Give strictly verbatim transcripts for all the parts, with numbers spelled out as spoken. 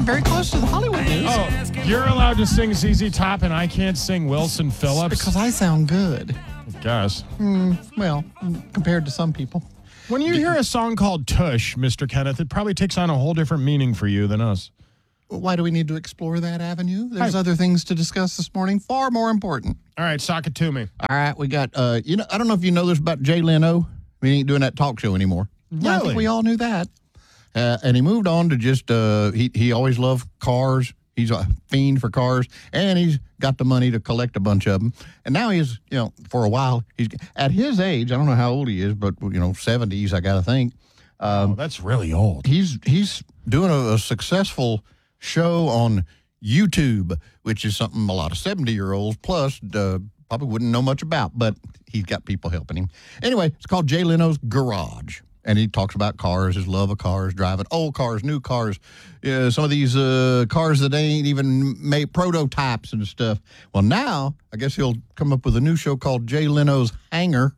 very close to the Hollywood news. Oh, you're allowed to sing Z Z Top and I can't sing Wilson Phillips? Because I sound good. I guess. Mm, well, compared to some people. When you hear a song called Tush, Mister Kenneth, it probably takes on a whole different meaning for you than us. Why do we need to explore that avenue? There's Hi. other things to discuss this morning, far more important. All right, sock it to me. All right, we got, uh, you know, I don't know if you know this about Jay Leno. We ain't doing that talk show anymore. Yeah, I Really? think we all knew that. Uh, and he moved on to just, uh, he, he always loved cars. He's a fiend for cars. And he's got the money to collect a bunch of them. And now he's, you know, for a while, he's at his age, I don't know how old he is, but, you know, seventies, I got to think. Um, oh, that's really old. He's, he's doing a, a successful show on YouTube, which is something a lot of seventy-year-olds plus uh, probably wouldn't know much about, but he's got people helping him. Anyway, it's called Jay Leno's Garage, and he talks about cars, his love of cars, driving old cars, new cars, uh, some of these uh, cars that ain't even made prototypes and stuff. Well, now, I guess he'll come up with a new show called Jay Leno's Hangar.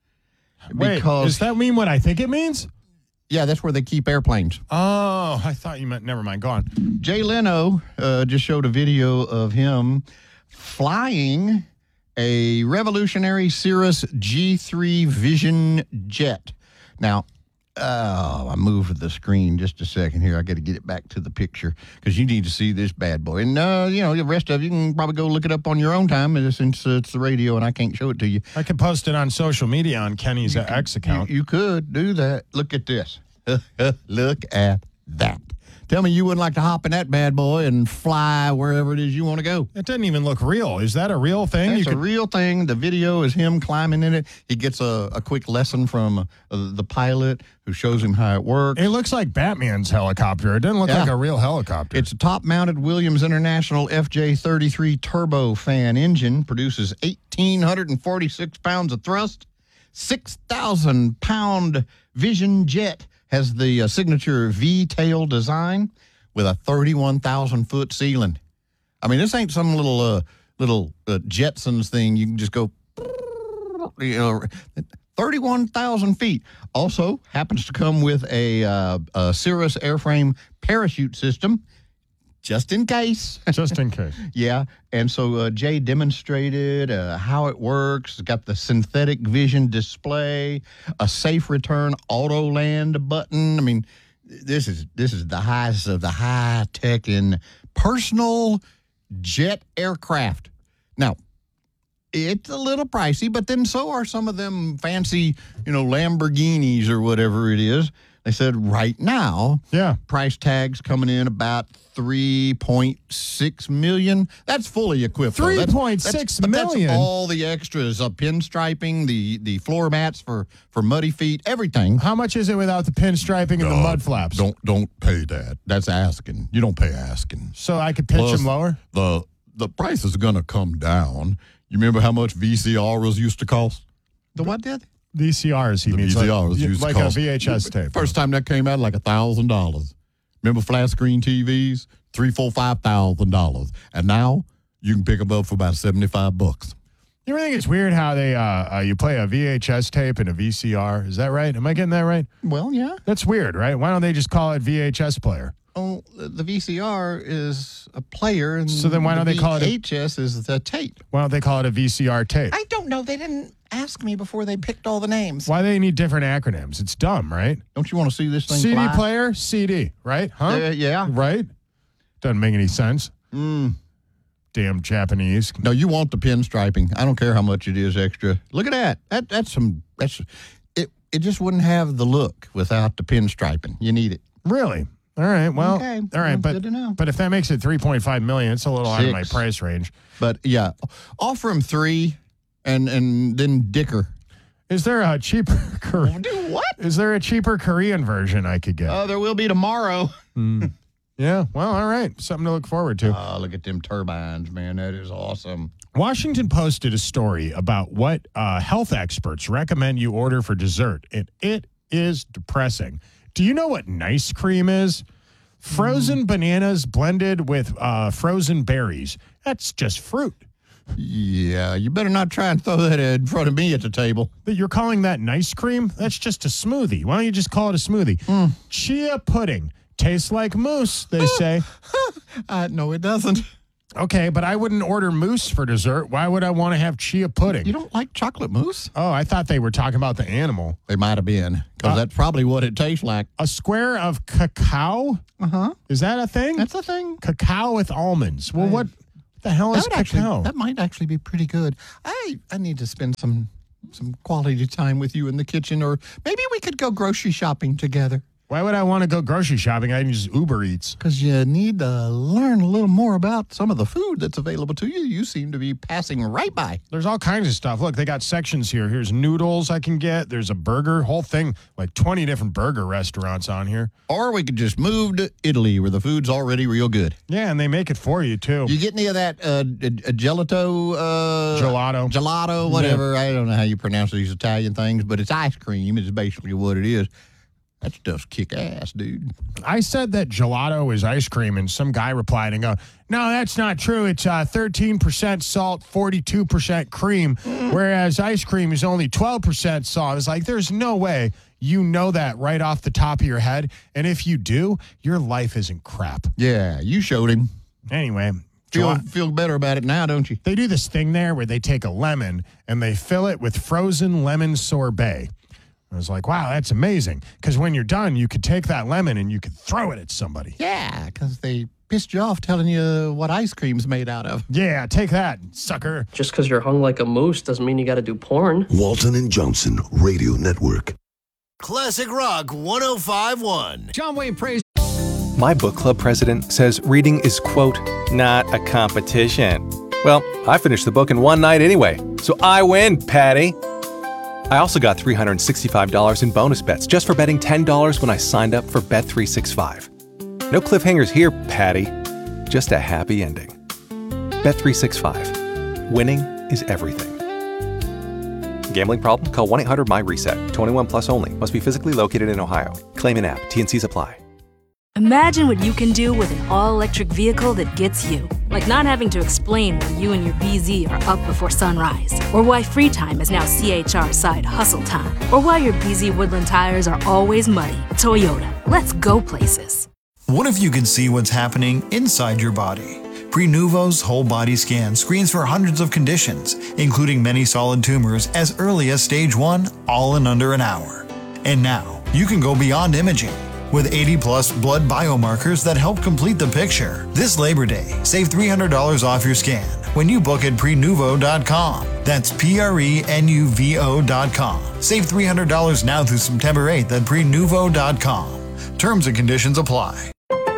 Wait, does that mean what I think it means? Yeah, that's where they keep airplanes. Oh, I thought you meant, never mind, go on. Jay Leno uh, just showed a video of him flying a revolutionary Cirrus G three Vision jet. Now, oh, I moved the screen just a second here. I got to get it back to the picture because you need to see this bad boy. And, uh, you know, the rest of you can probably go look it up on your own time since uh, it's the radio and I can't show it to you. I can post it on social media on Kenny's X account. You, you could do that. Look at this. Look at that. Tell me you wouldn't like to hop in that bad boy and fly wherever it is you want to go. It doesn't even look real. Is that a real thing? It's you a could... real thing. The video is him climbing in it. He gets a, a quick lesson from uh, the pilot who shows him how it works. It looks like Batman's helicopter. It doesn't look Yeah. like a real helicopter. It's a top-mounted Williams International F J thirty-three turbofan engine. Produces one thousand eight hundred forty-six pounds of thrust. six thousand pound Vision jet has the uh, signature V-tail design with a thirty-one thousand foot ceiling. I mean, this ain't some little uh, little uh, Jetsons thing. You can just go, you know, thirty-one thousand feet. Also happens to come with a, uh, a Cirrus airframe parachute system, just in case. Just in case. Yeah, and so uh, Jay demonstrated uh, how it works. It's got the synthetic vision display, a safe return auto land button. I mean, this is this is the highest of the high tech in personal jet aircraft. Now, it's a little pricey, but then so are some of them fancy, you know, Lamborghinis or whatever it is. They said right now, yeah, price tags coming in about three point six million dollars. That's fully equipped. three point six million dollars. That's all the extras, uh, pinstriping, the, the floor mats for, for muddy feet, everything. How much is it without the pinstriping and the mud flaps? Don't don't pay that. That's asking. You don't pay asking. So I could pitch Plus, them lower? The, the price is going to come down. You remember how much V C Rs used to cost? The what did? V C Rs, he the means. V C Rs like, used like to cost. a V H S tape. First time that came out, like a thousand dollars. Remember flat screen T Vs? Three, four, five thousand dollars. And now you can pick them up for about seventy-five bucks. You ever think it's weird how they uh, uh you play a V H S tape and a V C R? Is that right? Am I getting that right? Well, yeah. That's weird, right? Why don't they just call it V H S player? Oh, the V C R is a player, and so then why don't the they call it a V H S is the tape? Why don't they call it a V C R tape? I don't know. They didn't ask me before they picked all the names. Why they need different acronyms? It's dumb, right? Don't you want to see this thing C D fly? player, C D, right? Huh? Uh, yeah. Right? Doesn't make any sense. Mm. Damn Japanese. No, you want the pinstriping. I don't care how much it is extra. Look at that. That that's some. That's it. It just wouldn't have the look without the pinstriping. You need it. Really? All right. Well, Okay. all right, Well, but good to know. but if that makes it three point five million, it's a little out of my Six. price range. But yeah, offer him three, and and then dicker. Is there a cheaper Korean? Do what? Is there a cheaper Korean version I could get? Oh, there will be tomorrow. Mm. Yeah. Well, all right. Something to look forward to. Oh, look at them turbines, man. That is awesome. Washington Post did a story about what uh, health experts recommend you order for dessert, and it is depressing. Do you know what nice cream is? Frozen mm. bananas blended with uh, frozen berries. That's just fruit. Yeah, you better not try and throw that in front of me at the table. But you're calling that nice cream? That's just a smoothie. Why don't you just call it a smoothie? Mm. Chia pudding Tastes like mousse, they say. Uh, no, it doesn't. Okay, but I wouldn't order mousse for dessert. Why would I want to have chia pudding? You don't like chocolate mousse? Oh, I thought they were talking about the animal. They might have been, because Uh, that's probably what it tastes like. A square of cacao? Uh-huh. Is that a thing? That's a thing. Cacao with almonds. Well, what the hell That is would cacao? actually, that might actually be pretty good. I, I need to spend some some quality time with you in the kitchen, or maybe we could go grocery shopping together. Why would I want to go grocery shopping? I can use Uber Eats. Because you need to learn a little more about some of the food that's available to you. You seem to be passing right by. There's all kinds of stuff. Look, they got sections here. Here's noodles I can get. There's a burger, whole thing, like twenty different burger restaurants on here. Or we could just move to Italy, where the food's already real good. Yeah, and they make it for you, too. You get any of that uh, a, a gelato? Uh, Gelato. Gelato, whatever. I don't know how you pronounce these Italian things, but it's ice cream is basically what it is. That stuff's kick ass, dude. I said that gelato is ice cream, and some guy replied and go, no, that's not true. It's uh, thirteen percent salt, forty-two percent cream, whereas ice cream is only twelve percent salt. I was like, there's no way you know that right off the top of your head. And if you do, your life isn't crap. Yeah, you showed him. Anyway. Feel, gela- feel better about it now, don't you? They do this thing there where they take a lemon and they fill it with frozen lemon sorbet. I was like, wow, that's amazing. Because when you're done, you could take that lemon and you could throw it at somebody. Yeah, because they pissed you off telling you what ice cream's made out of. Yeah, take that, sucker. Just because you're hung like a moose doesn't mean you got to do porn. Walton and Johnson Radio Network. Classic Rock one oh five point one. John Wayne praised. My book club president says reading is, quote, not a competition. Well, I finished the book in one night anyway, so I win, Patty. I also got three hundred sixty-five dollars in bonus bets just for betting ten dollars when I signed up for Bet three sixty-five. No cliffhangers here, Patty. Just a happy ending. Bet three sixty-five. Winning is everything. Gambling problem? Call one eight hundred my reset. twenty-one plus only. Must be physically located in Ohio. Claim in app. T N Cs apply. Imagine what you can do with an all-electric vehicle that gets you. Like not having to explain why you and your B Z are up before sunrise. Or why free time is now C H R side hustle time. Or why your B Z Woodland tires are always muddy. Toyota. Let's go places. What if you could see what's happening inside your body? Prenuvo's whole body scan screens for hundreds of conditions, including many solid tumors as early as stage one, all in under an hour. And now, you can go beyond imaging. With eighty plus blood biomarkers that help complete the picture. This Labor Day, save three hundred dollars off your scan when you book at prenuvo dot com. That's P R E N U V O dot com. Save three hundred dollars now through September eighth at prenuvo dot com. Terms and conditions apply.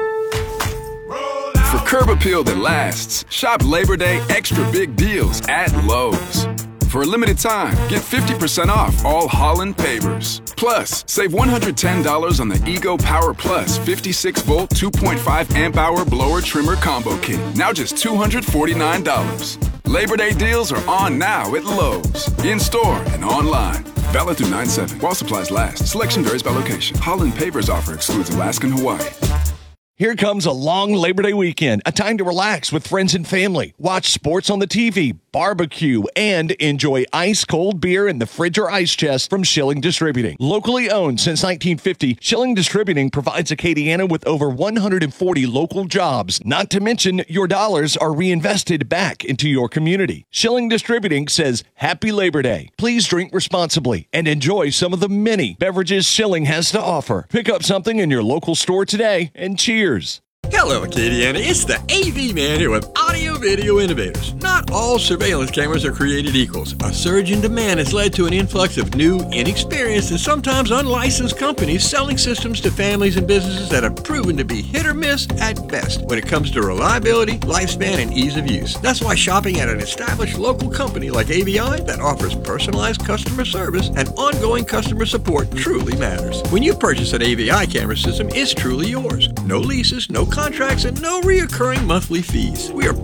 For curb appeal that lasts, shop Labor Day extra big deals at Lowe's. For a limited time, get fifty percent off all Holland pavers. Plus, save one hundred ten dollars on the Ego Power Plus fifty-six volt two point five amp hour blower trimmer combo kit. Now just two hundred forty-nine dollars. Labor Day deals are on now at Lowe's. In-store and online. Valid through nine seven. While supplies last. Selection varies by location. Holland pavers offer excludes Alaska and Hawaii. Here comes a long Labor Day weekend, a time to relax with friends and family, watch sports on the T V, barbecue, and enjoy ice-cold beer in the fridge or ice chest from Schilling Distributing. Locally owned since nineteen fifty, Schilling Distributing provides Acadiana with over one hundred forty local jobs. Not to mention, your dollars are reinvested back into your community. Schilling Distributing says, Happy Labor Day. Please drink responsibly and enjoy some of the many beverages Schilling has to offer. Pick up something in your local store today and cheers. Hello, Acadiana. It's the A V Man here with Audio Video Innovators. Not all surveillance cameras are created equals. A surge in demand has led to an influx of new, inexperienced, and sometimes unlicensed companies selling systems to families and businesses that have proven to be hit or miss at best when it comes to reliability, lifespan, and ease of use. That's why shopping at an established local company like A V I that offers personalized customer service and ongoing customer support truly matters. When you purchase an A V I camera system, it's truly yours. No leases, no contracts, and no reoccurring monthly fees. We are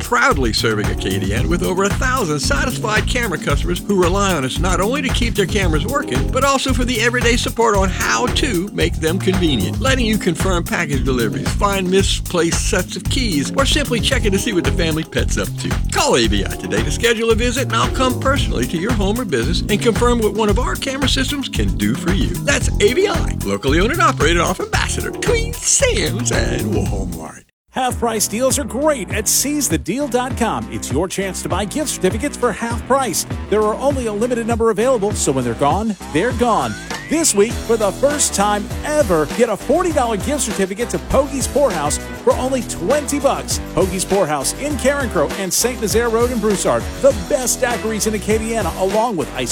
proudly serving Acadiana with over a thousand satisfied camera customers who rely on us not only to keep their cameras working, but also for the everyday support on how to make them convenient, letting you confirm package deliveries, find misplaced sets of keys, or simply checking to see what the family pet's up to. Call A V I today to schedule a visit, and I'll come personally to your home or business and confirm what one of our camera systems can do for you. That's A V I, locally owned and operated off Ambassador, Queen Sam's, and Walmart. Half-price deals are great at seize the deal dot com. It's your chance to buy gift certificates for half price. There are only a limited number available, so when they're gone, they're gone. This week, for the first time ever, get a forty dollars gift certificate to Pogie's Poorhouse for only twenty bucks. Pogie's Poorhouse in Carencro and Saint Nazaire Road in Broussard. The best daiquiris in Acadiana, along with ice